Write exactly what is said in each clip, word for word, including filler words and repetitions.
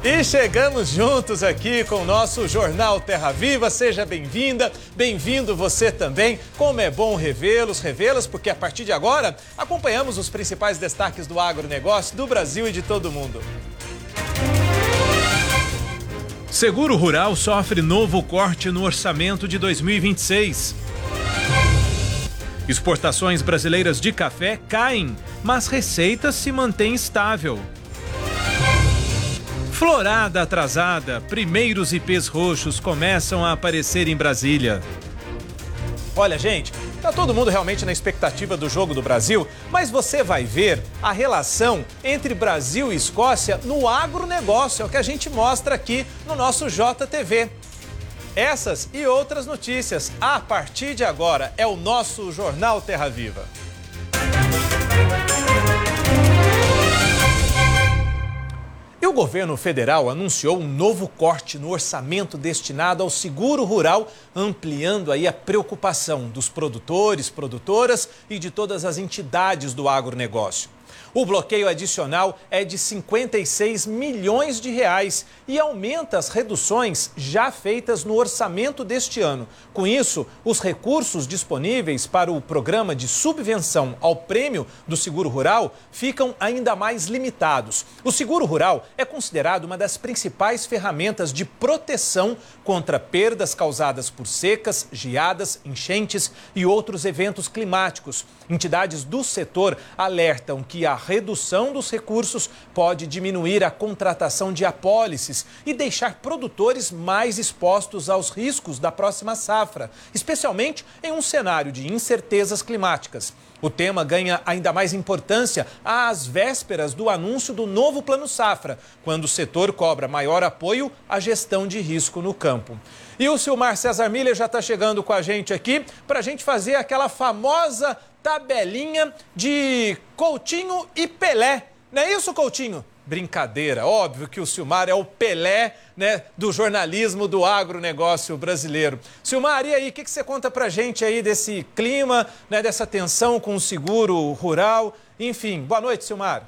E chegamos juntos aqui com o nosso Jornal Terra Viva. Seja bem-vinda, bem-vindo você também. Como é bom revê-los, revê-las, porque a partir de agora acompanhamos os principais destaques do agronegócio do Brasil e de todo o mundo. Seguro Rural sofre novo corte no orçamento de dois mil e vinte e seis. Exportações brasileiras de café caem, mas receita se mantém estável. Florada atrasada, primeiros ipês roxos começam a aparecer em Brasília. Olha, gente, tá todo mundo realmente na expectativa do Jogo do Brasil, mas você vai ver a relação entre Brasil e Escócia no agronegócio, é o que a gente mostra aqui no nosso J T V. Essas e outras notícias, a partir de agora, é o nosso Jornal Terra Viva. E o governo federal anunciou um novo corte no orçamento destinado ao seguro rural, ampliando aí a preocupação dos produtores, produtoras e de todas as entidades do agronegócio. O bloqueio adicional é de cinquenta e seis milhões de reais e aumenta as reduções já feitas no orçamento deste ano. Com isso, os recursos disponíveis para o programa de subvenção ao prêmio do seguro rural ficam ainda mais limitados. O seguro rural é considerado uma das principais ferramentas de proteção contra perdas causadas por secas, geadas, enchentes e outros eventos climáticos. Entidades do setor alertam que a redução dos recursos pode diminuir a contratação de apólices e deixar produtores mais expostos aos riscos da próxima safra, especialmente em um cenário de incertezas climáticas. O tema ganha ainda mais importância às vésperas do anúncio do novo Plano Safra, quando o setor cobra maior apoio à gestão de risco no campo. E o Silmar César Miller já está chegando com a gente aqui para a gente fazer aquela famosa tabelinha de Coutinho e Pelé. Não é isso, Coutinho? Brincadeira, óbvio que o Silmar é o Pelé, né, do jornalismo do agronegócio brasileiro. Silmar, e aí, o que, que você conta pra gente aí desse clima, né, dessa tensão com o seguro rural? Enfim, boa noite, Silmar.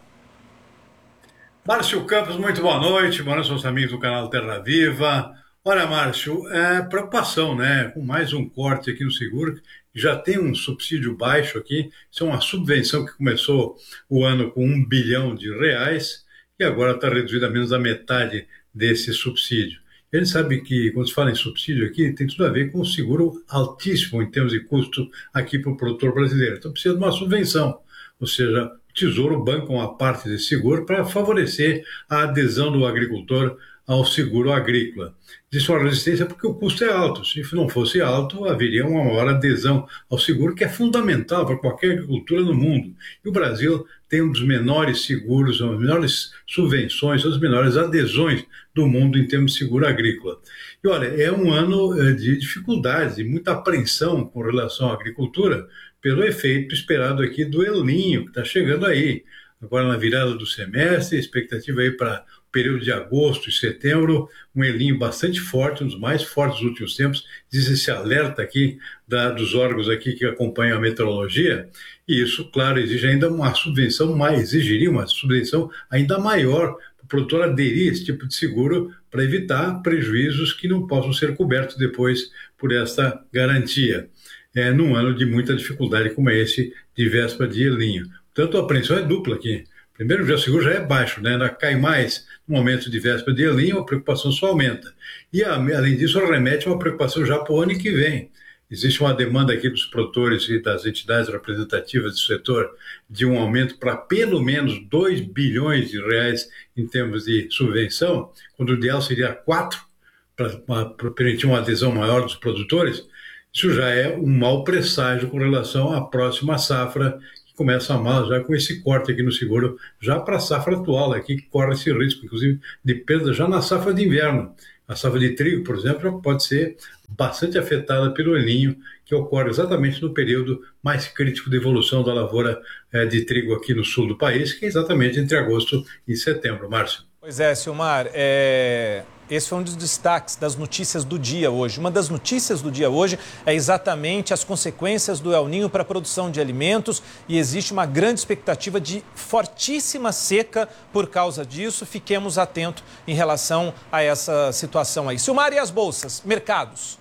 Márcio Campos, muito boa noite, boa noite aos amigos do canal Terra Viva. Olha, Márcio, é preocupação, né, com mais um corte aqui no seguro. Já tem um subsídio baixo aqui, isso é uma subvenção que começou o ano com um bilhão de reais e agora está reduzida a menos da metade desse subsídio. A gente sabe que, quando se fala em subsídio aqui, tem tudo a ver com o seguro altíssimo em termos de custo aqui para o produtor brasileiro. Então precisa de uma subvenção, ou seja, o Tesouro banca uma parte desse seguro para favorecer a adesão do agricultor ao seguro agrícola. Existe uma resistência porque o custo é alto. Se não fosse alto, haveria uma maior adesão ao seguro, que é fundamental para qualquer agricultura no mundo. E o Brasil tem um dos menores seguros, as menores subvenções, as menores adesões do mundo em termos de seguro agrícola. E olha, é um ano de dificuldades, de muita apreensão com relação à agricultura, pelo efeito esperado aqui do El Niño, que está chegando aí. Agora na virada do semestre, expectativa aí para período de agosto e setembro, um El Niño bastante forte, um dos mais fortes dos últimos tempos, diz esse alerta aqui da, dos órgãos aqui que acompanham a meteorologia, e isso, claro, exige ainda uma subvenção, mais, exigiria uma subvenção ainda maior para o produtor aderir a esse tipo de seguro para evitar prejuízos que não possam ser cobertos depois por esta garantia, é, num ano de muita dificuldade como é esse de véspera de El Niño. Portanto, a apreensão é dupla aqui. Primeiro, o seguro já é baixo, né? Ainda cai mais no momento de véspera de El Niño, a preocupação só aumenta. E, além disso, remete a uma preocupação já para o ano que vem. Existe uma demanda aqui dos produtores e das entidades representativas do setor de um aumento para pelo menos dois bilhões de reais em termos de subvenção, quando o ideal seria quatro, para permitir uma adesão maior dos produtores. Isso já é um mau presságio com relação à próxima safra, começa a mal já com esse corte aqui no seguro, já para a safra atual aqui, que corre esse risco, inclusive, de perda já na safra de inverno. A safra de trigo, por exemplo, pode ser bastante afetada pelo El Niño, que ocorre exatamente no período mais crítico de evolução da lavoura eh, de trigo aqui no sul do país, que é exatamente entre agosto e setembro. Márcio. Pois é, Silmar, é... esse foi um dos destaques das notícias do dia hoje. Uma das notícias do dia hoje é exatamente as consequências do El Niño para a produção de alimentos e existe uma grande expectativa de fortíssima seca por causa disso. Fiquemos atentos em relação a essa situação aí. Silmar, e as bolsas, mercados?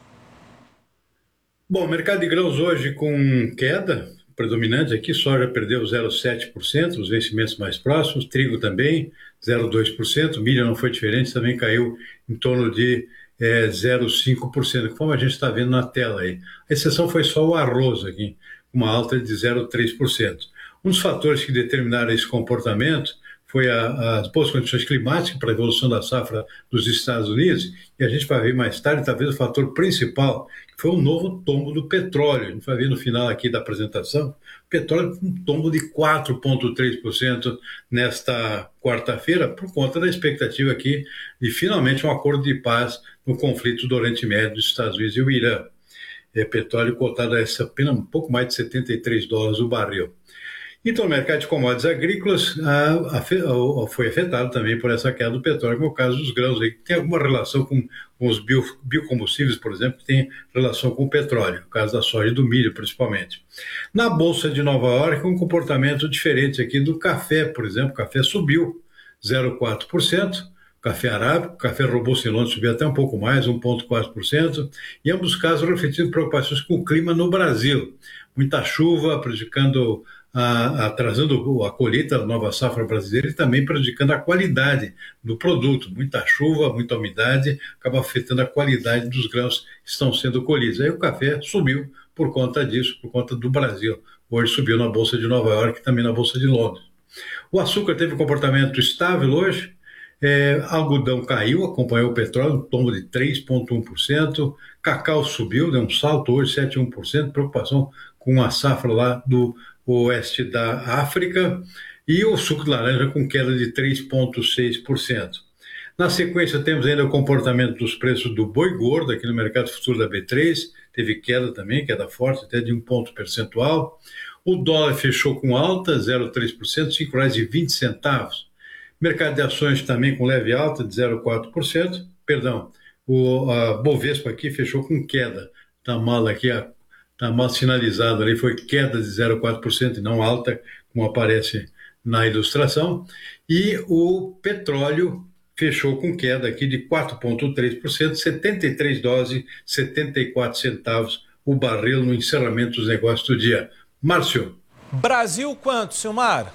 Bom, mercado de grãos hoje com queda predominante aqui, soja perdeu zero vírgula sete por cento, os vencimentos mais próximos, trigo também zero vírgula dois por cento, milho não foi diferente, também caiu em torno de é, zero vírgula cinco por cento, como a gente está vendo na tela aí. A exceção foi só o arroz aqui, uma alta de zero vírgula três por cento. Um dos fatores que determinaram esse comportamento foi a, as boas condições climáticas para a evolução da safra dos Estados Unidos, e a gente vai ver mais tarde, talvez o fator principal, que foi o novo tombo do petróleo. A gente vai ver no final aqui da apresentação, petróleo com um tombo de quatro vírgula três por cento nesta quarta-feira, por conta da expectativa aqui de finalmente um acordo de paz no conflito do Oriente Médio dos Estados Unidos e o Irã. É, petróleo cotado a essa apenas um pouco mais de setenta e três dólares o barril. Então, o mercado de commodities agrícolas ah, foi afetado também por essa queda do petróleo, como é o caso dos grãos, aí, que tem alguma relação com, com os bio, biocombustíveis, por exemplo, que tem relação com o petróleo, no caso da soja e do milho, principalmente. Na Bolsa de Nova York, um comportamento diferente aqui do café, por exemplo, o café subiu zero vírgula quatro por cento, café arábico, café robusto em Londres subiu até um pouco mais, um vírgula quatro por cento, e ambos os casos refletindo preocupações com o clima no Brasil. Muita chuva prejudicando, a, atrasando a colheita da nova safra brasileira e também prejudicando a qualidade do produto. Muita chuva, muita umidade, acaba afetando a qualidade dos grãos que estão sendo colhidos. Aí o café subiu por conta disso, por conta do Brasil. Hoje subiu na Bolsa de Nova York e também na Bolsa de Londres. O açúcar teve um comportamento estável hoje. É, algodão caiu, acompanhou o petróleo, um tombo de três vírgula um por cento. Cacau subiu, deu um salto hoje, sete vírgula um por cento. Preocupação com a safra lá do oeste da África. E o suco de laranja com queda de três vírgula seis por cento. Na sequência, temos ainda o comportamento dos preços do boi gordo aqui no mercado futuro da B três. Teve queda também, queda forte, até de um ponto percentual. O dólar fechou com alta, zero vírgula três por cento, cinco reais e vinte centavos. Mercado de ações também com leve alta de zero vírgula quatro por cento. Perdão, o a Bovespa aqui fechou com queda. Está mal aqui, está mal sinalizado ali, foi queda de zero vírgula quatro por cento e não alta, como aparece na ilustração. E o petróleo fechou com queda aqui de quatro vírgula três por cento, setenta e três dólares e setenta e quatro centavos o barril no encerramento dos negócios do dia. Márcio. Brasil quanto, Silmar?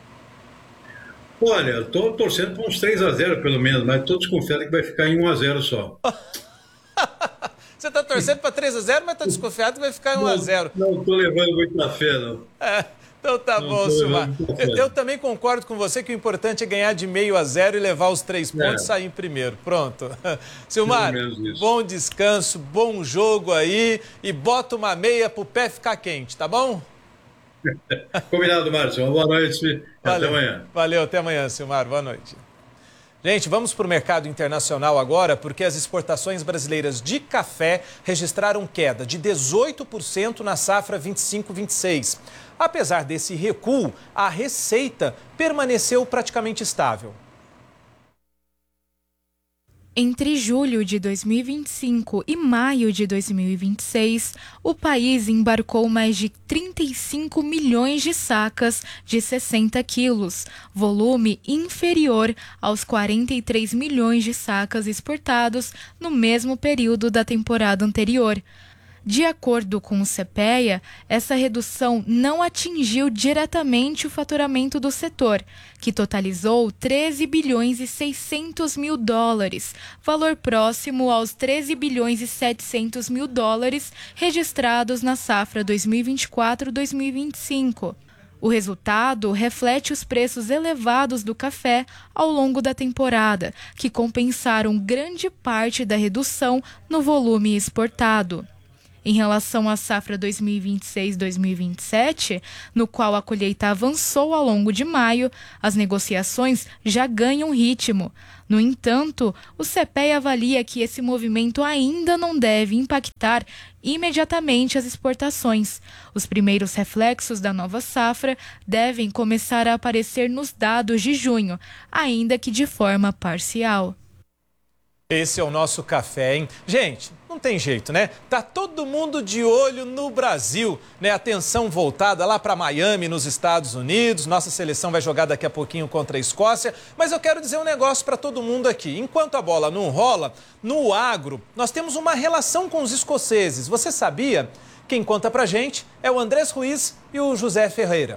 Olha, estou torcendo para uns três a zero pelo menos, mas estou desconfiado que vai ficar em um a zero só. Você está torcendo para três a zero, mas está desconfiado que vai ficar em um a zero. Não estou levando muita fé, não. É, então tá não bom, Silmar. Eu, eu também concordo com você que o importante é ganhar de meio a zero e levar os três pontos e é. sair em primeiro. Pronto. Silmar, bom descanso, bom jogo aí e bota uma meia para o pé ficar quente, tá bom? Combinado, Márcio. Boa noite. Valeu. Até amanhã. Valeu, até amanhã, Silmar. Boa noite. Gente, vamos para o mercado internacional agora, porque as exportações brasileiras de café registraram queda de dezoito por cento na safra vinte e cinco vinte e seis. Apesar desse recuo, a receita permaneceu praticamente estável. Entre julho de dois mil e vinte e cinco e maio de dois mil e vinte e seis, o país embarcou mais de trinta e cinco milhões de sacas de sessenta quilos, volume inferior aos quarenta e três milhões de sacas exportados no mesmo período da temporada anterior. De acordo com o CEPEA, essa redução não atingiu diretamente o faturamento do setor, que totalizou treze bilhões e seiscentos mil dólares, valor próximo aos treze bilhões e setecentos mil dólares registrados na safra dois mil e vinte e quatro a dois mil e vinte e cinco. O resultado reflete os preços elevados do café ao longo da temporada, que compensaram grande parte da redução no volume exportado. Em relação à safra dois mil e vinte e seis a dois mil e vinte e sete, no qual a colheita avançou ao longo de maio, as negociações já ganham ritmo. No entanto, o CEPEA avalia que esse movimento ainda não deve impactar imediatamente as exportações. Os primeiros reflexos da nova safra devem começar a aparecer nos dados de junho, ainda que de forma parcial. Esse é o nosso café, hein? Gente, não tem jeito, né? Tá todo mundo de olho no Brasil, né? Atenção voltada lá para Miami, nos Estados Unidos. Nossa seleção vai jogar daqui a pouquinho contra a Escócia. Mas eu quero dizer um negócio para todo mundo aqui. Enquanto a bola não rola, no agro, nós temos uma relação com os escoceses. Você sabia? Quem conta pra gente é o Andrés Ruiz e o José Ferreira.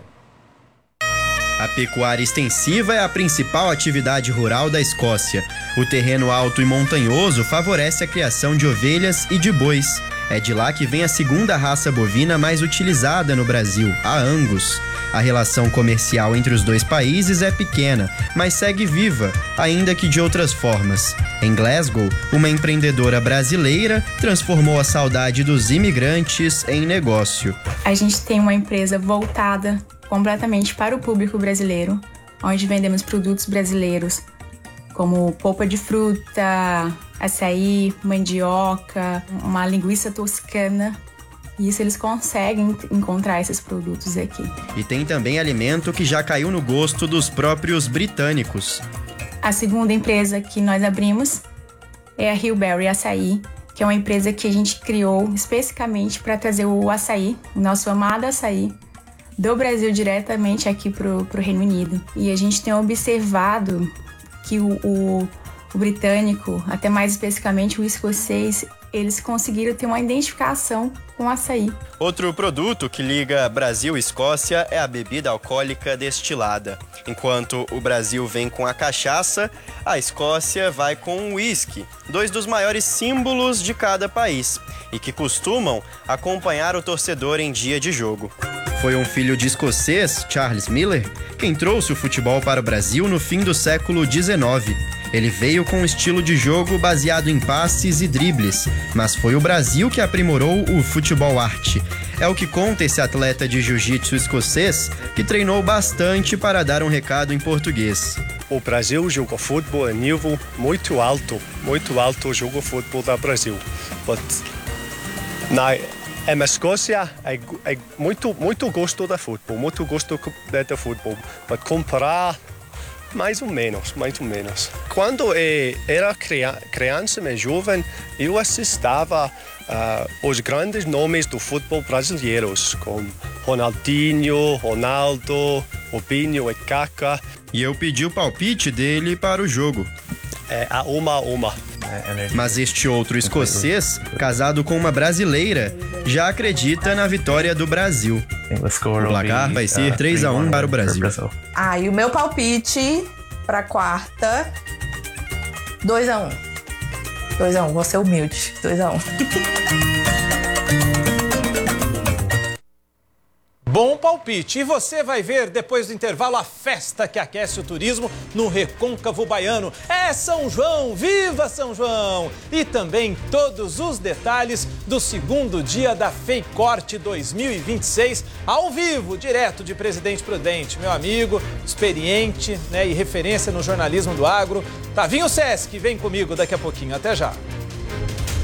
A pecuária extensiva é a principal atividade rural da Escócia. O terreno alto e montanhoso favorece a criação de ovelhas e de bois. É de lá que vem a segunda raça bovina mais utilizada no Brasil, a Angus. A relação comercial entre os dois países é pequena, mas segue viva, ainda que de outras formas. Em Glasgow, uma empreendedora brasileira transformou a saudade dos imigrantes em negócio. A gente tem uma empresa voltada completamente para o público brasileiro, onde vendemos produtos brasileiros, como polpa de fruta, açaí, mandioca, uma linguiça toscana. E isso eles conseguem encontrar esses produtos aqui. E tem também alimento que já caiu no gosto dos próprios britânicos. A segunda empresa que nós abrimos é a Hillberry Açaí, que é uma empresa que a gente criou especificamente para trazer o açaí, o nosso amado açaí, do Brasil diretamente aqui para o Reino Unido. E a gente tem observado que o, o, o britânico, até mais especificamente o escocês, eles conseguiram ter uma identificação com o açaí. Outro produto que liga Brasil e Escócia é a bebida alcoólica destilada. Enquanto o Brasil vem com a cachaça, a Escócia vai com o uísque, dois dos maiores símbolos de cada país, e que costumam acompanhar o torcedor em dia de jogo. Foi um filho de escocês, Charles Miller, quem trouxe o futebol para o Brasil no fim do século dezenove. Ele veio com um estilo de jogo baseado em passes e dribles, mas foi o Brasil que aprimorou o futebol arte. É o que conta esse atleta de jiu-jitsu escocês, que treinou bastante para dar um recado em português. O Brasil joga futebol a nível muito alto, muito alto joga futebol do Brasil. But na Em Escócia é, é muito muito gosto de futebol, muito gosto de, de futebol, mas comparar mais ou menos, mais ou menos. Quando eu era criança e jovem, eu assistava uh, os grandes nomes do futebol brasileiros, como Ronaldinho, Ronaldo, Robinho e Kaká. E eu pedi o palpite dele para o jogo. É a uma a uma. Mas este outro escocês, casado com uma brasileira, já acredita na vitória do Brasil. O placar vai ser três a um para o Brasil. Ah, e o meu palpite para quarta, dois a um. dois a um, vou ser humilde. dois a um. Bom palpite. E você vai ver depois do intervalo a festa que aquece o turismo no Recôncavo Baiano. É São João! Viva São João! E também todos os detalhes do segundo dia da FEICORT dois mil e vinte e seis, ao vivo, direto de Presidente Prudente. Meu amigo, experiente, né, e referência no jornalismo do agro, Tavinho Sesc, vem comigo daqui a pouquinho. Até já!